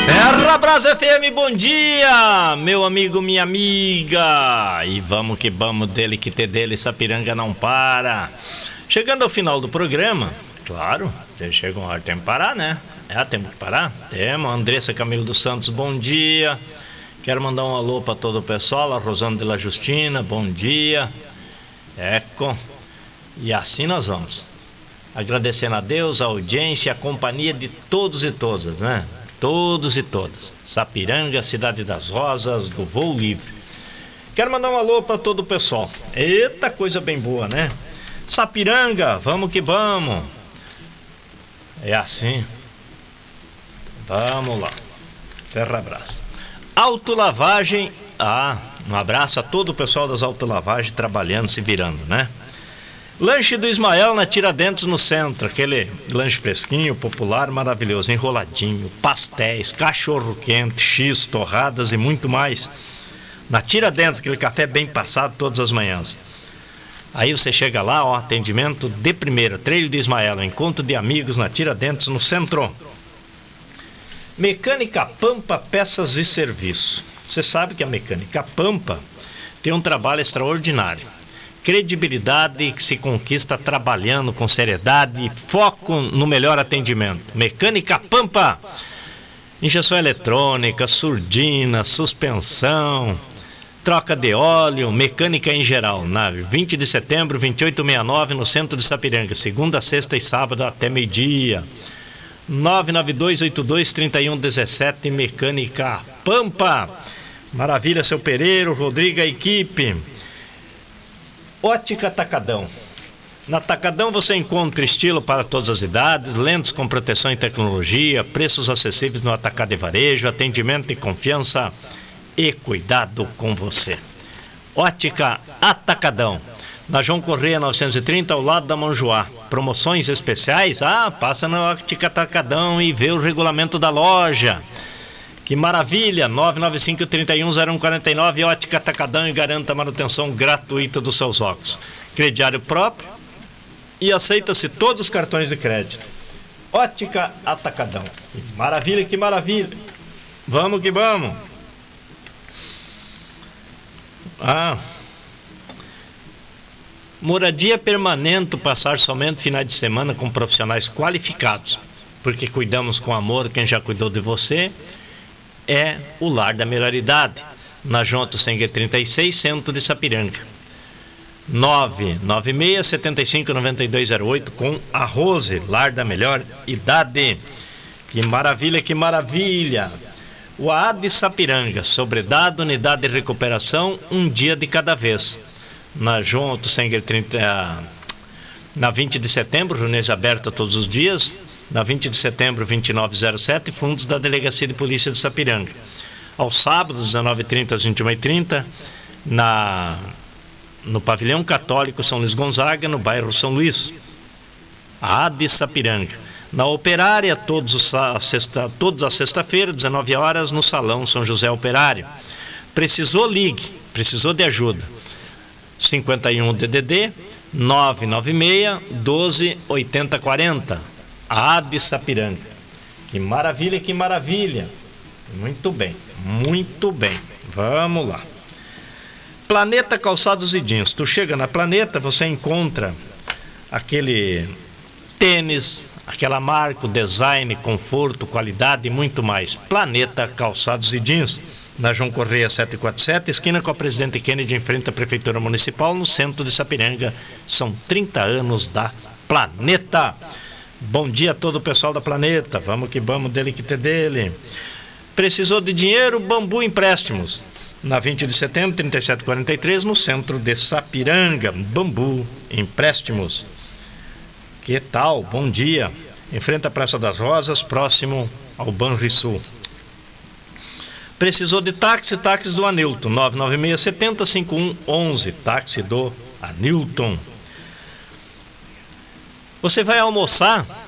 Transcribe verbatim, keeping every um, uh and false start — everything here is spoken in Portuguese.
Ferrabras F M, bom dia, meu amigo, minha amiga. E vamos que vamos, dele que ter dele, Sapiranga não para. Chegando ao final do programa, claro, chega uma hora, tem que parar, né? É, temos que parar? Temos. Andressa Camilo dos Santos, bom dia. Quero mandar um alô para todo o pessoal. A Rosana de la Justina, bom dia. Eco. E assim nós vamos. Agradecendo a Deus, a audiência, a companhia de todos e todas, né? Todos e todas. Sapiranga, Cidade das Rosas, do Voo Livre. Quero mandar um alô para todo o pessoal. Eita, coisa bem boa, né? Sapiranga, vamos que vamos. É assim. Vamos lá. Ferrabras. Autolavagem. Ah, um abraço a todo o pessoal das autolavagens trabalhando, se virando, né? Lanche do Ismael na Tiradentes, no centro. Aquele lanche fresquinho, popular, maravilhoso, enroladinho, pastéis, cachorro quente, x, torradas e muito mais. Na Tiradentes, aquele café bem passado todas as manhãs. Aí você chega lá, ó, atendimento de primeira, Trilho do Ismael, encontro de amigos na Tiradentes, no centro. Mecânica Pampa, peças e serviço. Você sabe que a Mecânica Pampa tem um trabalho extraordinário. Credibilidade que se conquista trabalhando com seriedade e foco no melhor atendimento. Mecânica Pampa. Injeção eletrônica, surdina, suspensão, troca de óleo, mecânica em geral. Na vinte de setembro, vinte e oito sessenta e nove, no centro de Sapiranga. Segunda, sexta e sábado até meio-dia. nove nove dois oito dois três um um sete, Mecânica Pampa. Maravilha, seu Pereiro, Rodrigo, a equipe. Ótica Atacadão. Na Atacadão você encontra estilo para todas as idades, lentes com proteção e tecnologia, preços acessíveis no atacado e varejo, atendimento e confiança e cuidado com você. Ótica Atacadão. Na João Correia novecentos e trinta, ao lado da Manjoá. Promoções especiais? Ah, passa na Ótica Atacadão e vê o regulamento da loja. Que maravilha! nove nove cinco, três um, zero um quatro nove, Ótica Atacadão, e garanta a manutenção gratuita dos seus óculos. Crediário próprio e aceita-se todos os cartões de crédito. Ótica Atacadão. Que maravilha, que maravilha! Vamos que vamos! Ah... Moradia permanente, passar somente finais de semana com profissionais qualificados, porque cuidamos com amor quem já cuidou de você. É o Lar da Melhor Idade, na João Sengue trinta e seis, centro de Sapiranga. nove nove seis, sete cinco, nove dois zero oito, com a Rose, Lar da Melhor Idade. Que maravilha, que maravilha! O A A D Sapiranga, Sobredado, Unidade de Recuperação, um dia de cada vez. Na João Sengue trinta, na vinte de setembro, reuniões abertas todos os dias. Na vinte de setembro, vinte e nove zero sete, fundos da Delegacia de Polícia de Sapiranga. Aos sábados, dezenove e trinta às vinte e uma e trinta, na, no Pavilhão Católico São Luís Gonzaga, no bairro São Luís. A A D Sapiranga. Na Operária, todos os, a sexta, todas as sexta-feiras, dezenove horas, no Salão São José Operário. Precisou, ligue. Precisou de ajuda. cinquenta e um D D D nove nove seis, doze, oitenta, quarenta. A A D Sapiranga. Que maravilha, que maravilha. Muito bem, muito bem. Vamos lá. Planeta Calçados e Jeans. Tu chega na Planeta, você encontra aquele tênis, aquela marca, design, conforto, qualidade e muito mais. Planeta Calçados e Jeans. Na João Correia setecentos e quarenta e sete, esquina com a Presidente Kennedy, em frente à Prefeitura Municipal, no centro de Sapiranga. São trinta anos da Planeta. Bom dia a todo o pessoal da Planeta. Vamos que vamos, dele que ter dele. Precisou de dinheiro? Bambu Empréstimos. Na vinte de setembro, trinta e sete quarenta e três, no centro de Sapiranga. Bambu Empréstimos. Que tal? Bom dia. Em frente à Praça das Rosas, próximo ao Banrisul. Precisou de táxi? Táxi do Anilton. nove nove seis, sete zero, cinco um um um. Táxi do Anilton. Você vai almoçar?